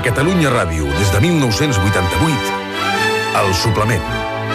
Catalunya Ràdio, des de 1988, El Suplement.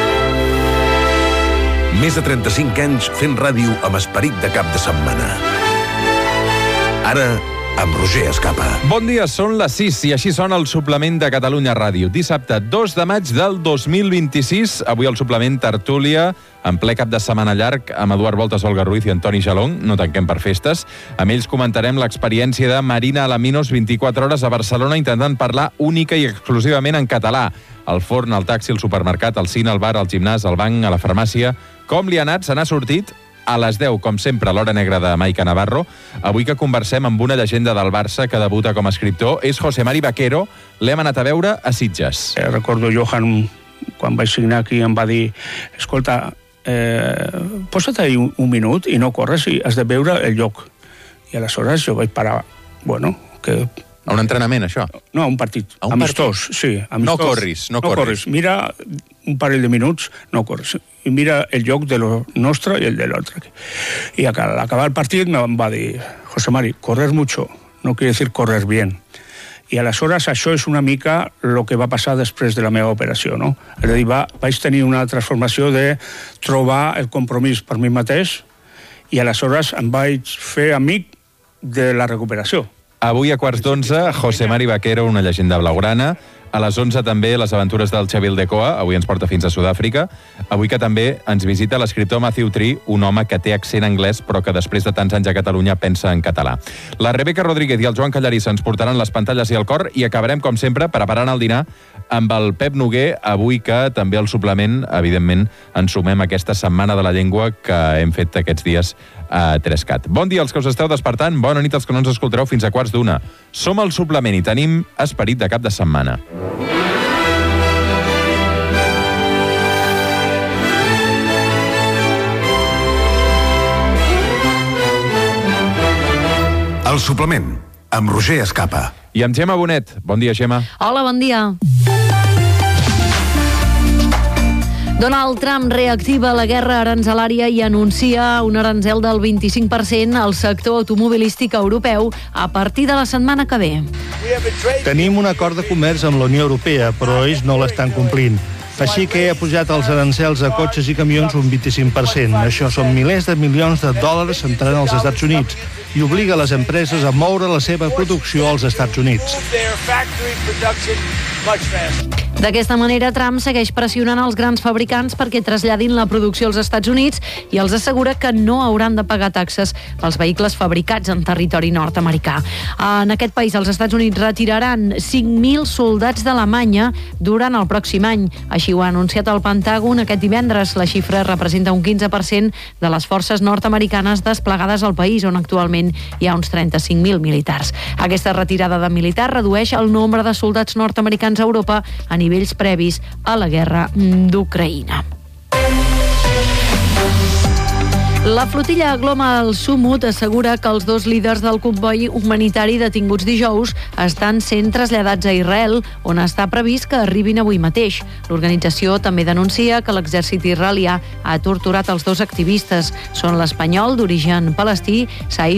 Més de 35 anys fent ràdio amb esperit de cap de setmana. Ara, amb Roger Escapa. Bon dia, són les 6 i així sona el Suplement de Catalunya Ràdio. Dissabte 2 de maig del 2026, avui el Suplement tertúlia, en ple cap de setmana llarg, amb Eduard Voltas, Olga Ruiz i Antoni Jalón. No tanquem per festes. Amb ells comentarem l'experiència de Marina Alaminos, 24 hores a Barcelona, intentant parlar única i exclusivament en català. Al forn, al taxi, al supermercat, al cine, al bar, al gimnàs, al banc, a la farmàcia. Com li ha anat? Se n'ha sortit? A les 10, com sempre, l'Hora Negra de Maica Navarro. Avui que conversem amb una llegenda del Barça que debuta com a escriptor, és José Mari Vaquero. L'hem anat a veure a Sitges. Recordo Johan, quan vaig signar aquí, em va dir: escolta, posa't ahí un minut i no corres i has de veure el lloc. I aleshores jo vaig parar. Bueno, que... A un entrenament, això? No, a un partit. Amistós, sí. Amistós. No corris. Mira un parell de minuts, no corres. I mira el lloc de lo nostre i el de l'altre. I al acabar el partit em va dir: José Mari, correr mucho no quiere decir correr bien. I aleshores això és una mica el que va passar després de la meva operació, no? És a dir, vaig tenir una transformació de trobar el compromís per mi mateix i aleshores em vaig fer amic de la recuperació. Avui a 11:15, José Mari Vaquero, una llegenda blaugrana. A les 11 també les aventures del Xavier Aldecoa, avui ens porta fins a Sud-àfrica. Avui que també ens visita l'escriptor Matthew Tree, un home que té accent anglès però que després de tants anys a Catalunya pensa en català. La Rebeca Rodríguez i el Joan Callarissa ens portaran les pantalles i el cor i acabarem, com sempre, preparant el dinar amb el Pep Noguer, avui que també al suplement, evidentment, ens sumem a aquesta Setmana de la Llengua que hem fet aquests dies a Trescat. Bon dia als que us esteu despertant, bona nit als que no ens escoltareu fins a 12:45. Som al suplement i tenim esperit de cap de setmana. El Suplement, amb Roger Escapa. I amb Gemma Bonet. Bon dia, Gemma. Hola, bon dia. Donald Trump reactiva la guerra aranzelària i anuncia un aranzel del 25% al sector automobilístic europeu a partir de la setmana que ve. Tenim un acord de comerç amb la Unió Europea, però ells no l'estan complint. Així que ha pujat els arancels a cotxes i camions un 25%. Això són milers de milions de dòlars entrant als Estats Units i obliga les empreses a moure la seva producció als Estats Units. D'aquesta manera, Trump segueix pressionant els grans fabricants perquè traslladin la producció als Estats Units i els assegura que no hauran de pagar taxes pels vehicles fabricats en territori nord-americà. En aquest país, els Estats Units retiraran 5.000 soldats d'Alemanya durant el pròxim any. Així ho ha anunciat el Pentàgon aquest divendres. La xifra representa un 15% de les forces nord-americanes desplegades al país, on actualment hi ha uns 35.000 militars. Aquesta retirada de militars redueix el nombre de soldats nord-americans a Europa a nivells previs a la guerra d'Ucraïna. La flotilla Global Summit assegura que els dos líders del comboi humanitari detinguts dijous estan sent traslladats a Israel, on està previst que arribin avui mateix. L'organització també denuncia que l'exèrcit israelià ha torturat els dos activistes. Són l'espanyol d'origen palestí, Saïd